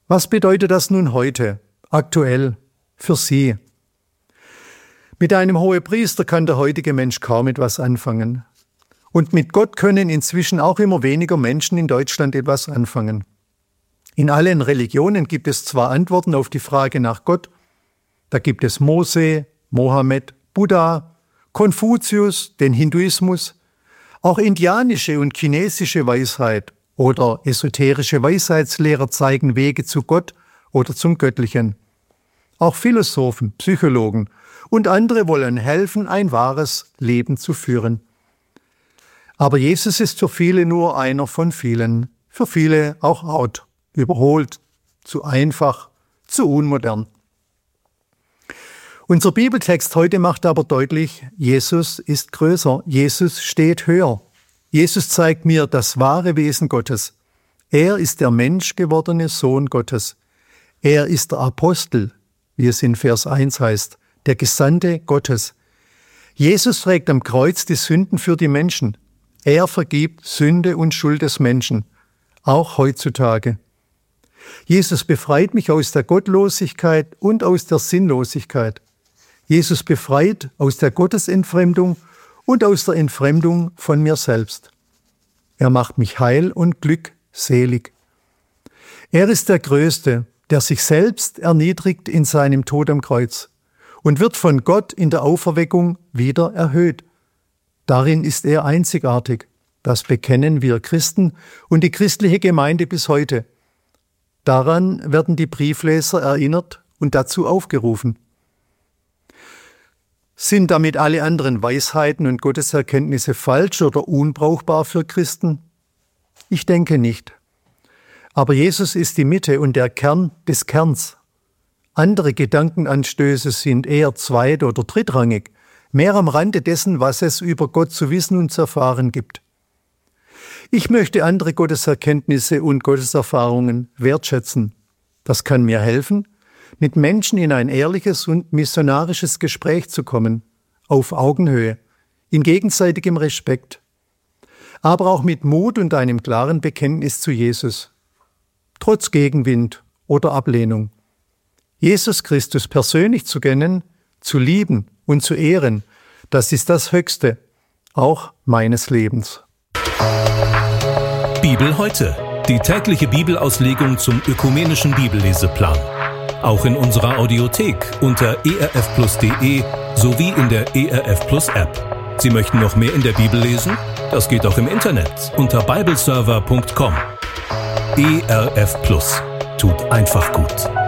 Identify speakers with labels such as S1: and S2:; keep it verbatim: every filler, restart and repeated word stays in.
S1: Was bedeutet das nun heute, aktuell, für Sie? Mit einem Hohepriester kann der heutige Mensch kaum etwas anfangen. Und mit Gott können inzwischen auch immer weniger Menschen in Deutschland etwas anfangen. In allen Religionen gibt es zwar Antworten auf die Frage nach Gott, da gibt es Mose, Mohammed, Buddha, Konfuzius, den Hinduismus, auch indianische und chinesische Weisheit oder esoterische Weisheitslehrer zeigen Wege zu Gott oder zum Göttlichen. Auch Philosophen, Psychologen und andere wollen helfen, ein wahres Leben zu führen. Aber Jesus ist für viele nur einer von vielen, für viele auch out, überholt, zu einfach, zu unmodern. Unser Bibeltext heute macht aber deutlich, Jesus ist größer, Jesus steht höher. Jesus zeigt mir das wahre Wesen Gottes. Er ist der menschgewordene Sohn Gottes. Er ist der Apostel, wie es in Vers eins heißt, der Gesandte Gottes. Jesus trägt am Kreuz die Sünden für die Menschen. Er vergibt Sünde und Schuld des Menschen, auch heutzutage. Jesus befreit mich aus der Gottlosigkeit und aus der Sinnlosigkeit. Jesus befreit aus der Gottesentfremdung und aus der Entfremdung von mir selbst. Er macht mich heil und glückselig. Er ist der Größte, der sich selbst erniedrigt in seinem Tod am Kreuz und wird von Gott in der Auferweckung wieder erhöht. Darin ist er einzigartig. Das bekennen wir Christen und die christliche Gemeinde bis heute. Daran werden die Briefleser erinnert und dazu aufgerufen. Sind damit alle anderen Weisheiten und Gotteserkenntnisse falsch oder unbrauchbar für Christen? Ich denke nicht. Aber Jesus ist die Mitte und der Kern des Kerns. Andere Gedankenanstöße sind eher zweit- oder drittrangig, mehr am Rande dessen, was es über Gott zu wissen und zu erfahren gibt. Ich möchte andere Gotteserkenntnisse und Gotteserfahrungen wertschätzen. Das kann mir helfen, mit Menschen in ein ehrliches und missionarisches Gespräch zu kommen, auf Augenhöhe, in gegenseitigem Respekt, aber auch mit Mut und einem klaren Bekenntnis zu Jesus, trotz Gegenwind oder Ablehnung. Jesus Christus persönlich zu kennen, zu lieben und zu ehren, das ist das Höchste, auch meines Lebens.
S2: Bibel heute, die tägliche Bibelauslegung zum ökumenischen Bibelleseplan. Auch in unserer Audiothek unter e r f plus punkt d e sowie in der E R F Plus App. Sie möchten noch mehr in der Bibel lesen? Das geht auch im Internet unter bibleserver punkt com. E R F Plus tut einfach gut.